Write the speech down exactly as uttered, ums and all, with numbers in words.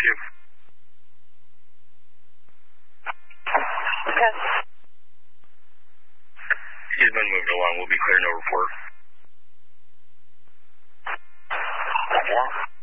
you. Okay. He's been moved along. We'll be clear, no report. Roger.